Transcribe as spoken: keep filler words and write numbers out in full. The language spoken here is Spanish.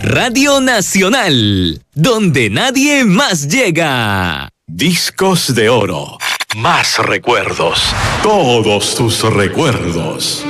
Radio Nacional, donde nadie más llega. Discos de oro. Más recuerdos. Todos tus recuerdos.